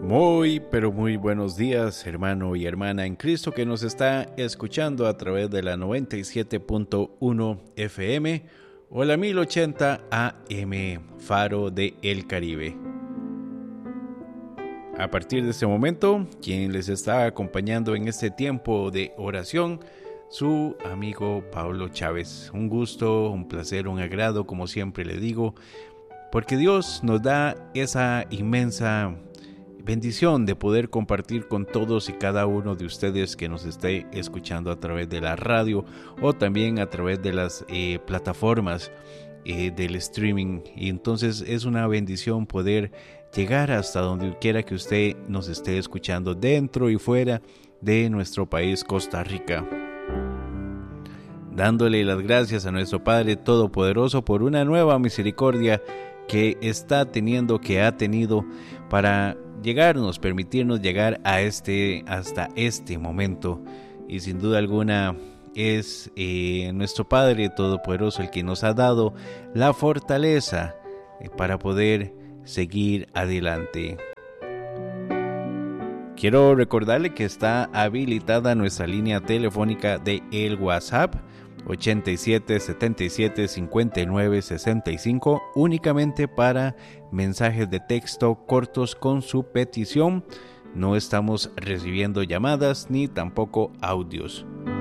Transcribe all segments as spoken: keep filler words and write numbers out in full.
Muy, pero muy buenos días, hermano y hermana en Cristo que nos está escuchando a través de la noventa y siete punto uno F M o la mil ochenta A M, Faro de El Caribe. A partir de este momento, quien les está acompañando en este tiempo de oración, su amigo Pablo Chávez. Un gusto, un placer, un agrado, como siempre le digo, porque Dios nos da esa inmensa bendición de poder compartir con todos y cada uno de ustedes que nos esté escuchando a través de la radio o también a través de las eh, plataformas eh, del streaming. Y entonces es una bendición poder llegar hasta donde quiera que usted nos esté escuchando, dentro y fuera de nuestro país, Costa Rica. Dándole las gracias a nuestro Padre Todopoderoso por una nueva misericordia que está teniendo, que ha tenido para llegarnos, permitirnos llegar a este, hasta este momento. Y sin duda alguna es eh, nuestro Padre Todopoderoso el que nos ha dado la fortaleza eh, para poder seguir adelante. Quiero recordarle que está habilitada nuestra línea telefónica de el WhatsApp ochenta y siete, setenta y siete, cincuenta y nueve, sesenta y cinco, únicamente para mensajes de texto cortos con su petición. No estamos recibiendo llamadas ni tampoco audios.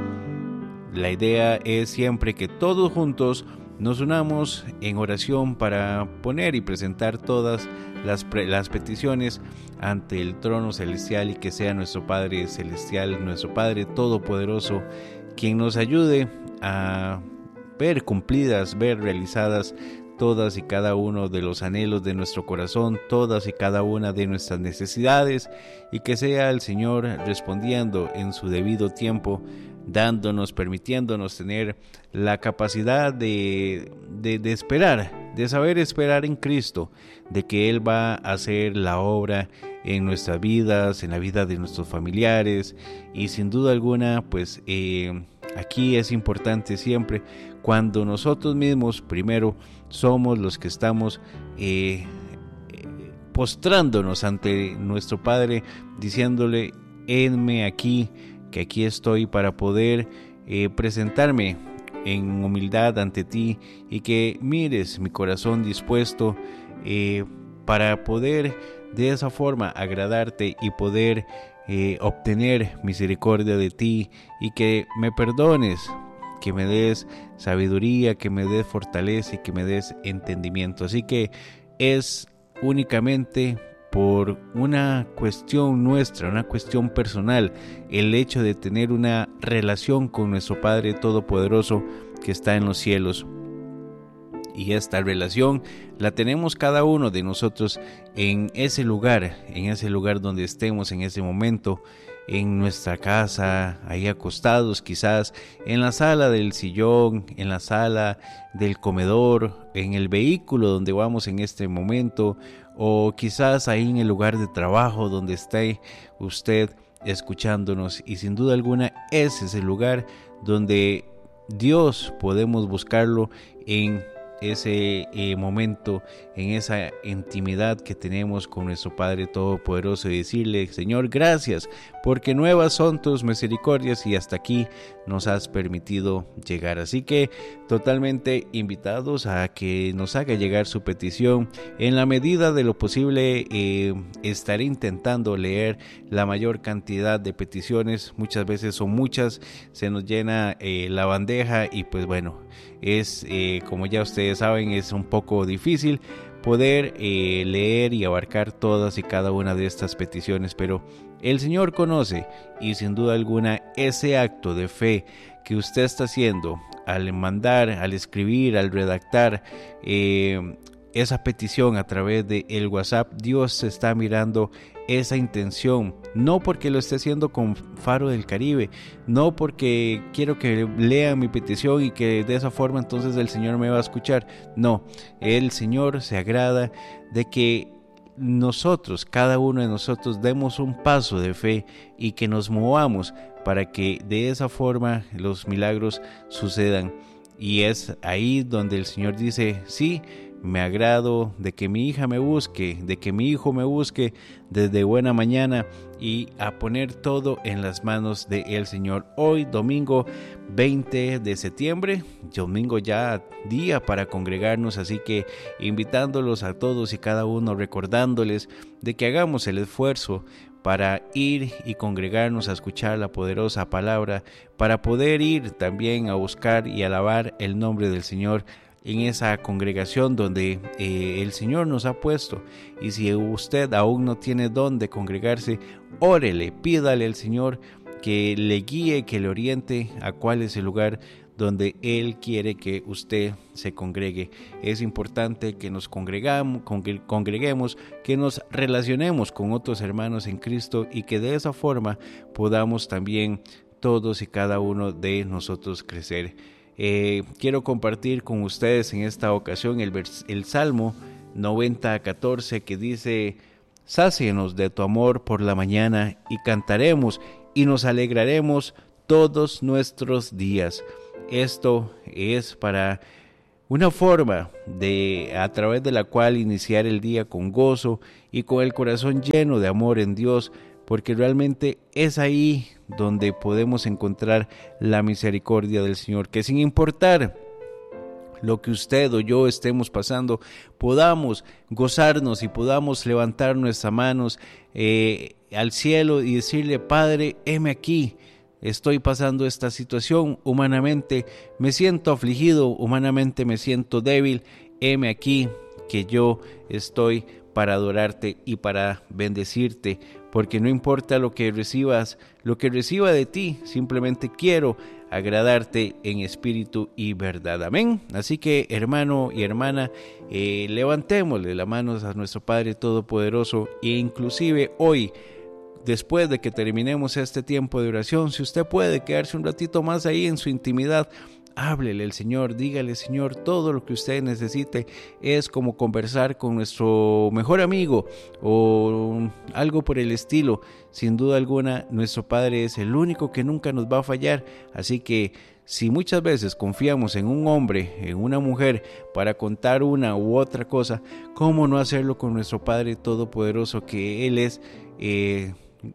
La idea es siempre que todos juntos nos unamos en oración para poner y presentar todas las, pre- las peticiones ante el trono celestial, y que sea nuestro Padre Celestial, nuestro Padre Todopoderoso, quien nos ayude a ver cumplidas, ver realizadas todas y cada uno de los anhelos de nuestro corazón, todas y cada una de nuestras necesidades, y que sea el Señor respondiendo en su debido tiempo, dándonos, permitiéndonos tener la capacidad de, de, de esperar, de saber esperar en Cristo, de que Él va a hacer la obra en nuestras vidas, en la vida de nuestros familiares. Y sin duda alguna, pues eh, aquí es importante siempre, cuando nosotros mismos primero somos los que estamos eh, postrándonos ante nuestro Padre, diciéndole: henme aquí, que aquí estoy para poder eh, presentarme en humildad ante ti, y que mires mi corazón dispuesto eh, para poder de esa forma agradarte y poder eh, obtener misericordia de ti, y que me perdones, que me des sabiduría, que me des fortaleza y que me des entendimiento. Así que es únicamente por una cuestión nuestra, una cuestión personal, el hecho de tener una relación con nuestro Padre Todopoderoso que está en los cielos. Y esta relación la tenemos cada uno de nosotros en ese lugar, en ese lugar donde estemos en ese momento, en nuestra casa, ahí acostados quizás, en la sala del sillón, en la sala del comedor, en el vehículo donde vamos en este momento, o quizás ahí en el lugar de trabajo donde esté usted escuchándonos. Y sin duda alguna ese es el lugar donde Dios podemos buscarlo, en ese eh, momento, en esa intimidad que tenemos con nuestro Padre Todopoderoso, y decirle: Señor, gracias, porque nuevas son tus misericordias y hasta aquí nos has permitido llegar. Así que totalmente invitados a que nos haga llegar su petición. En la medida de lo posible eh, estaré intentando leer la mayor cantidad de peticiones. Muchas veces son muchas, se nos llena eh, la bandeja, y pues bueno, es eh, como ya ustedes saben, es un poco difícil poder eh, leer y abarcar todas y cada una de estas peticiones, pero el Señor conoce, y sin duda alguna ese acto de fe que usted está haciendo al mandar, al escribir, al redactar eh, esa petición a través de el WhatsApp, Dios está mirando esa intención, no porque lo esté haciendo con Faro del Caribe, no porque quiero que lean mi petición y que de esa forma entonces el Señor me va a escuchar. No, el Señor se agrada de que nosotros, cada uno de nosotros, demos un paso de fe y que nos movamos para que de esa forma los milagros sucedan. Y es ahí donde el Señor dice: sí, me agrado de que mi hija me busque, de que mi hijo me busque desde buena mañana y a poner todo en las manos del Señor. Hoy, domingo veinte de septiembre, domingo ya día para congregarnos, así que invitándolos a todos y cada uno, recordándoles de que hagamos el esfuerzo para ir y congregarnos a escuchar la poderosa palabra, para poder ir también a buscar y alabar el nombre del Señor en esa congregación donde eh, el Señor nos ha puesto. Y si usted aún no tiene dónde congregarse, órele, pídale al Señor que le guíe, que le oriente a cuál es el lugar donde Él quiere que usted se congregue. Es importante que nos congregamos, congreguemos, que nos relacionemos con otros hermanos en Cristo y que de esa forma podamos también todos y cada uno de nosotros crecer. Eh, quiero compartir con ustedes en esta ocasión el, vers- el Salmo noventa catorce, que dice: sácienos de tu amor por la mañana y cantaremos y nos alegraremos todos nuestros días. Esto es para una forma de a través de la cual iniciar el día con gozo y con el corazón lleno de amor en Dios, porque realmente es ahí donde podemos encontrar la misericordia del Señor, que sin importar lo que usted o yo estemos pasando, podamos gozarnos y podamos levantar nuestras manos eh, al cielo y decirle: Padre, heme aquí, estoy pasando esta situación, humanamente me siento afligido, humanamente me siento débil, heme aquí, que yo estoy para adorarte y para bendecirte, porque no importa lo que recibas, lo que reciba de ti, simplemente quiero agradarte en espíritu y verdad. Amén. Así que, hermano y hermana, eh, levantémosle las manos a nuestro Padre Todopoderoso, e inclusive hoy, después de que terminemos este tiempo de oración, si usted puede quedarse un ratito más ahí en su intimidad, háblele al Señor, dígale: Señor, todo lo que usted necesite. Es como conversar con nuestro mejor amigo o algo por el estilo. Sin duda alguna, nuestro Padre es el único que nunca nos va a fallar. Así que si muchas veces confiamos en un hombre, en una mujer, para contar una u otra cosa, ¿cómo no hacerlo con nuestro Padre Todopoderoso, que Él es eh,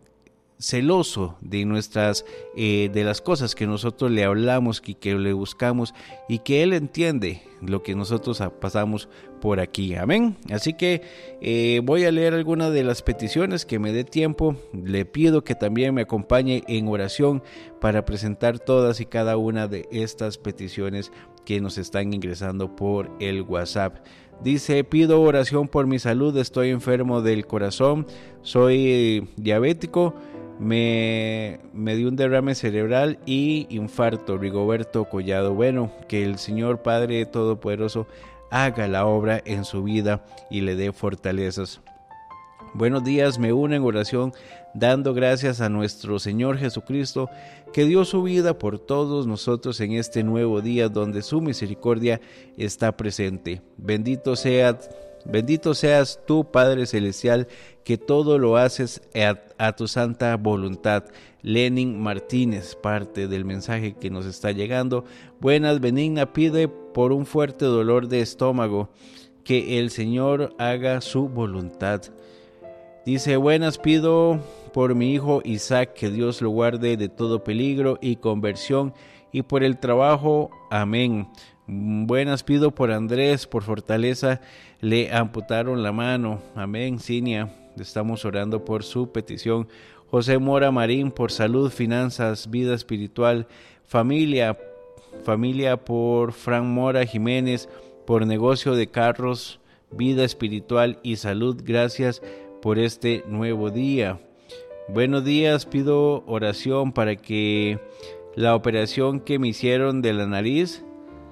celoso de nuestras eh, de las cosas que nosotros le hablamos y que le buscamos, y que Él entiende lo que nosotros pasamos por aquí? Amén. Así que eh, voy a leer algunas de las peticiones que me dé tiempo. Le pido que también me acompañe en oración para presentar todas y cada una de estas peticiones que nos están ingresando por el WhatsApp. Dice: pido oración por mi salud, estoy enfermo del corazón, soy eh, diabético, Me, me dio un derrame cerebral y infarto. Rigoberto Collado. Bueno, que el Señor Padre Todopoderoso haga la obra en su vida y le dé fortalezas. Buenos días, me uno en oración dando gracias a nuestro Señor Jesucristo, que dio su vida por todos nosotros en este nuevo día donde su misericordia está presente. Bendito sea Bendito seas tú, Padre Celestial, que todo lo haces a, a tu santa voluntad. Lenin Martínez, parte del mensaje que nos está llegando. Buenas, benigna, pide por un fuerte dolor de estómago, que el Señor haga su voluntad. Dice: buenas, pido por mi hijo Isaac, que Dios lo guarde de todo peligro y conversión, y por el trabajo. Amén. Buenas, pido por Andrés, por fortaleza, le amputaron la mano. Amén. Cinia, estamos orando por su petición. José Mora Marín, por salud, finanzas, vida espiritual, familia, familia por Fran Mora Jiménez, por negocio de carros, vida espiritual y salud. Gracias por este nuevo día. Buenos días, pido oración para que la operación que me hicieron de la nariz,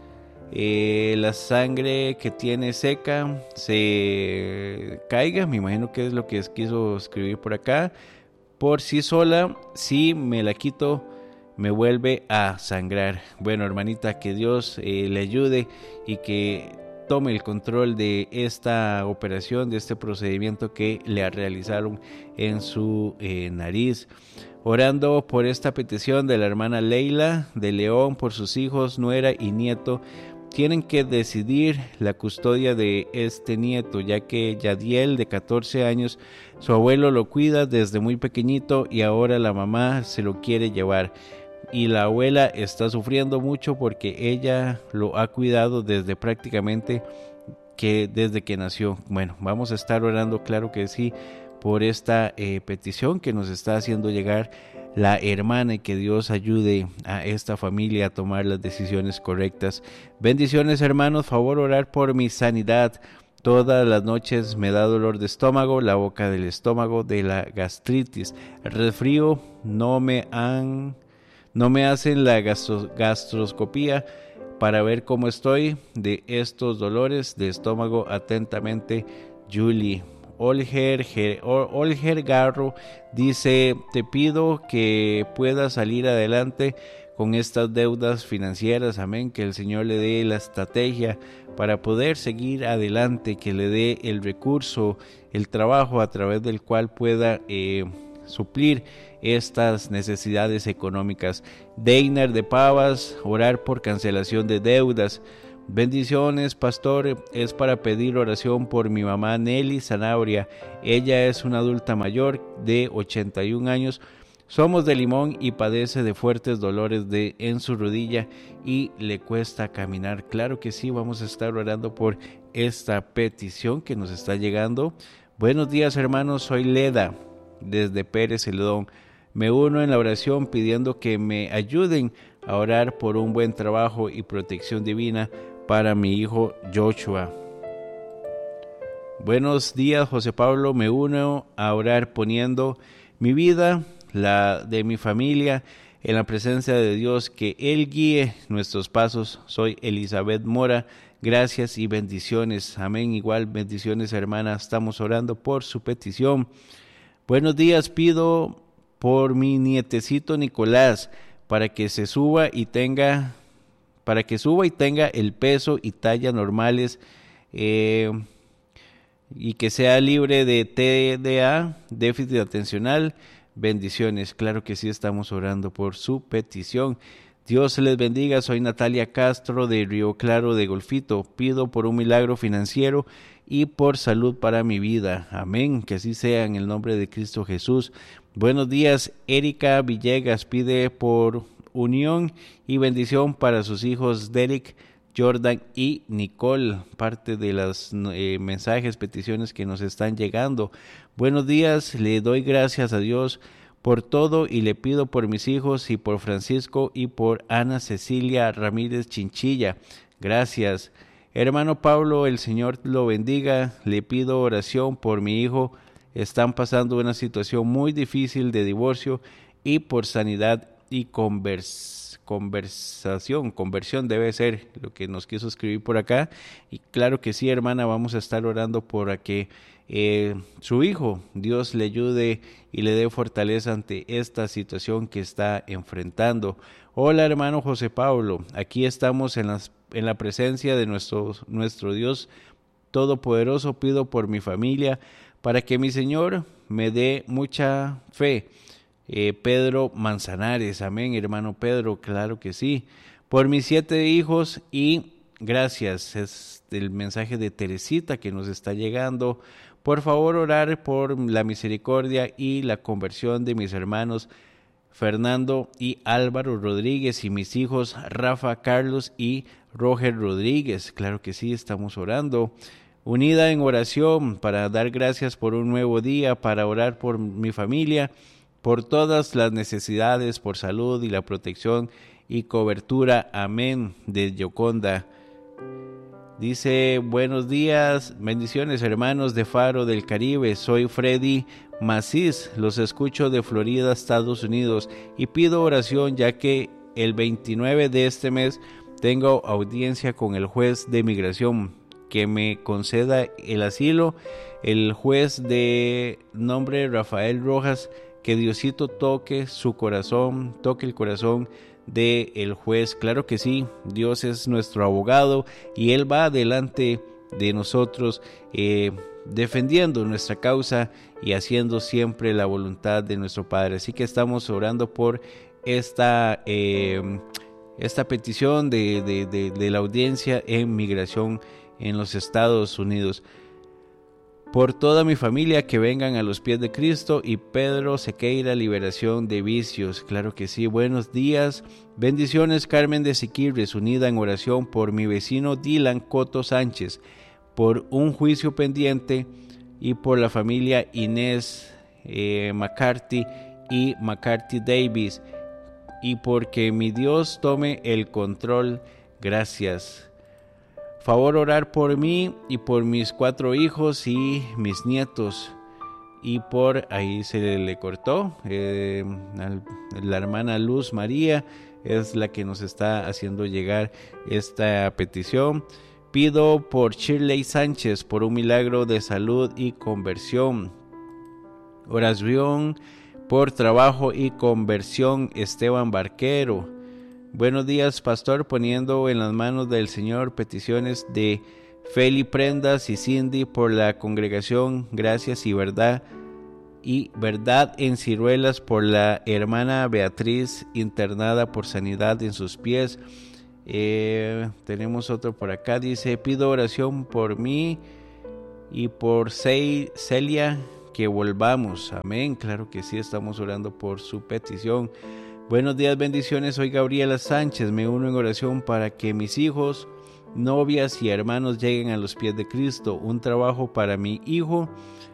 Eh, la sangre que tiene seca se caiga. Me imagino que es lo que quiso escribir por acá. Por sí sola, si me la quito, me vuelve a sangrar. Bueno, hermanita, que Dios eh, le ayude y que tome el control de esta operación, de este procedimiento que le realizaron en su eh, nariz. Orando por esta petición de la hermana Leila de León, por sus hijos, nuera y nieto, tienen que decidir la custodia de este nieto, ya que Yadiel, de catorce años, su abuelo lo cuida desde muy pequeñito y ahora la mamá se lo quiere llevar. Y la abuela está sufriendo mucho porque ella lo ha cuidado desde prácticamente que desde que nació. Bueno, vamos a estar orando, claro que sí, por esta eh, petición que nos está haciendo llegar la hermana, y que Dios ayude a esta familia a tomar las decisiones correctas. Bendiciones, hermanos, favor orar por mi sanidad. Todas las noches me da dolor de estómago, la boca del estómago, de la gastritis, el resfrío, no me han no me hacen la gastro, gastroscopía para ver cómo estoy de estos dolores de estómago. Atentamente, Julie. Olger, Olger Garro dice: te pido que pueda salir adelante con estas deudas financieras, amén, que el Señor le dé la estrategia para poder seguir adelante, que le dé el recurso, el trabajo a través del cual pueda eh, suplir estas necesidades económicas. Deiner de Pavas, orar por cancelación de deudas. Bendiciones, pastor, es para pedir oración por mi mamá Nelly Zanabria. Ella es una adulta mayor de ochenta y un años. Somos de Limón y padece de fuertes dolores de, en su rodilla y le cuesta caminar. Claro que sí, vamos a estar orando por esta petición que nos está llegando. Buenos días, hermanos, soy Leda desde Pérez Celedón. Me uno en la oración pidiendo que me ayuden a orar por un buen trabajo y protección divina para mi hijo Joshua. Buenos días, José Pablo. Me uno a orar poniendo mi vida, la de mi familia, en la presencia de Dios, que Él guíe nuestros pasos. Soy Elizabeth Mora. Gracias y bendiciones. Amén. Igual bendiciones, hermana. Estamos orando por su petición. Buenos días. Pido por mi nietecito Nicolás para que se suba y tenga para que suba y tenga el peso y talla normales, eh, y que sea libre de T D A, déficit atencional. Bendiciones. Claro que sí, estamos orando por su petición. Dios les bendiga. Soy Natalia Castro de Río Claro de Golfito. Pido por un milagro financiero y por salud para mi vida. Amén. Que así sea en el nombre de Cristo Jesús. Buenos días. Erika Villegas pide por unión y bendición para sus hijos Derek, Jordan y Nicole. Parte de los eh, mensajes, peticiones que nos están llegando. Buenos días. Le doy gracias a Dios por todo y le pido por mis hijos y por Francisco y por Ana Cecilia Ramírez Chinchilla. Gracias. Hermano Pablo, el Señor lo bendiga. Le pido oración por mi hijo. Están pasando una situación muy difícil de divorcio y por sanidad y convers, conversación, conversión debe ser lo que nos quiso escribir por acá. Y claro que sí, hermana, vamos a estar orando por que eh, su hijo, Dios le ayude y le dé fortaleza ante esta situación que está enfrentando. Hola, hermano José Pablo, aquí estamos en, las, en la presencia de nuestro, nuestro Dios Todopoderoso. Pido por mi familia para que mi Señor me dé mucha fe. Eh, Pedro Manzanares, amén, hermano Pedro, claro que sí. Por mis siete hijos y gracias, es el mensaje de Teresita que nos está llegando. Por favor, orar por la misericordia y la conversión de mis hermanos Fernando y Álvaro Rodríguez y mis hijos Rafa, Carlos y Roger Rodríguez. Claro que sí, estamos orando. Unida en oración para dar gracias por un nuevo día, para orar por mi familia, por todas las necesidades, por salud y la protección y cobertura. Amén. De Yoconda. Dice: buenos días, bendiciones, hermanos de Faro del Caribe. Soy Freddy Macís, los escucho de Florida, Estados Unidos, y pido oración ya que el veintinueve de este mes tengo audiencia con el juez de migración que me conceda el asilo. El juez de nombre Rafael Rojas. Que Diosito toque su corazón, toque el corazón del el juez. Claro que sí, Dios es nuestro abogado y Él va delante de nosotros eh, defendiendo nuestra causa y haciendo siempre la voluntad de nuestro Padre. Así que estamos orando por esta, eh, esta petición de, de, de, de la audiencia en migración en los Estados Unidos. Por toda mi familia que vengan a los pies de Cristo, y Pedro Sequeira, liberación de vicios. Claro que sí. Buenos días, bendiciones. Carmen de Siquirres, unida en oración por mi vecino Dylan Coto Sánchez, por un juicio pendiente, y por la familia Inés eh, McCarthy y McCarthy Davis, y porque mi Dios tome el control. Gracias. Favor orar por mí y por mis cuatro hijos y mis nietos. Y por ahí se le, le cortó. Eh, la hermana Luz María es la que nos está haciendo llegar esta petición. Pido por Shirley Sánchez por un milagro de salud y conversión. Oración por trabajo y conversión, Esteban Barquero. Buenos días, pastor, poniendo en las manos del Señor peticiones de Feli Prendas y Cindy por la congregación Gracias y Verdad, y Verdad en Ciruelas por la hermana Beatriz, internada por sanidad en sus pies. Eh, tenemos otro por acá, dice: pido oración por mí y por Celia, que volvamos. Amén. Claro que sí, estamos orando por su petición. Buenos días, bendiciones. Soy Gabriela Sánchez. Me uno en oración para que mis hijos, novias y hermanos lleguen a los pies de Cristo. Un trabajo para mi hijo,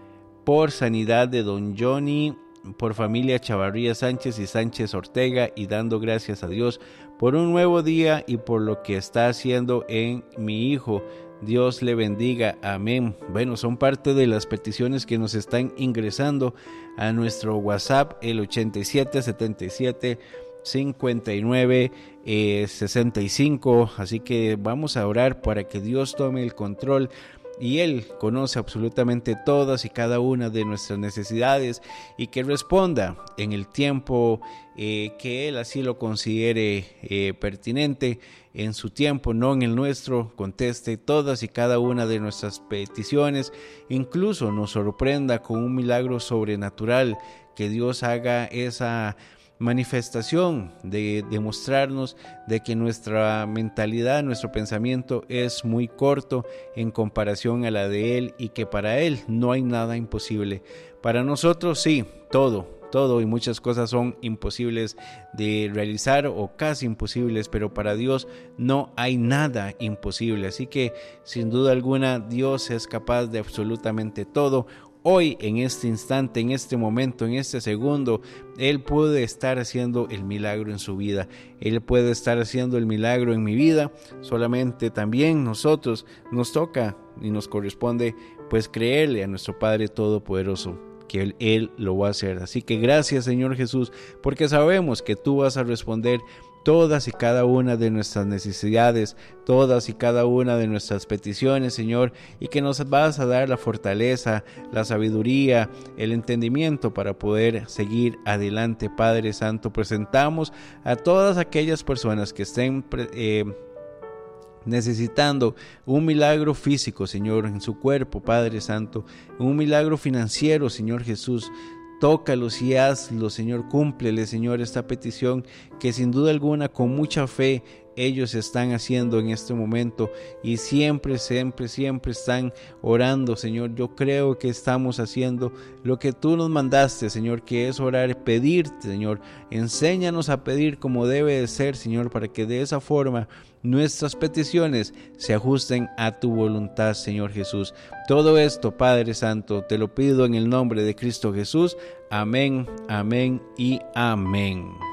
por sanidad de don Johnny, por familia Chavarría Sánchez y Sánchez Ortega, y dando gracias a Dios por un nuevo día y por lo que está haciendo en mi hijo. Dios le bendiga. Amén. Bueno, son parte de las peticiones que nos están ingresando a nuestro WhatsApp, el ochenta y siete setenta y siete cincuenta y nueve sesenta y cinco. Así que vamos a orar para que Dios tome el control, y Él conoce absolutamente todas y cada una de nuestras necesidades, y que responda en el tiempo eh, que Él así lo considere eh, pertinente, en su tiempo, no en el nuestro. Conteste todas y cada una de nuestras peticiones, incluso nos sorprenda con un milagro sobrenatural, que Dios haga esa manifestación de demostrarnos de que nuestra mentalidad, nuestro pensamiento es muy corto en comparación a la de Él, y que para Él no hay nada imposible. Para nosotros sí, todo, todo y muchas cosas son imposibles de realizar o casi imposibles, pero para Dios no hay nada imposible. Así que sin duda alguna Dios es capaz de absolutamente todo. Hoy, en este instante, en este momento, en este segundo, Él puede estar haciendo el milagro en su vida. Él puede estar haciendo el milagro en mi vida. Solamente también nosotros nos toca y nos corresponde pues creerle a nuestro Padre Todopoderoso que él, él lo va a hacer. Así que gracias, Señor Jesús, porque sabemos que Tú vas a responder todas y cada una de nuestras necesidades, todas y cada una de nuestras peticiones, Señor, y que nos vas a dar la fortaleza, la sabiduría, el entendimiento para poder seguir adelante. Padre Santo, presentamos a todas aquellas personas que estén eh, necesitando un milagro físico, Señor, en su cuerpo, Padre Santo, un milagro financiero, Señor Jesús. Tócalos y hazlo, Señor, cúmplele, Señor, esta petición que sin duda alguna, con mucha fe, ellos están haciendo en este momento, y siempre, siempre, siempre están orando, Señor. Yo creo que estamos haciendo lo que Tú nos mandaste, Señor, que es orar, pedirte, Señor. Enséñanos a pedir como debe de ser, Señor, para que de esa forma nuestras peticiones se ajusten a Tu voluntad, Señor Jesús. Todo esto, Padre Santo, te lo pido en el nombre de Cristo Jesús. Amén, amén y amén.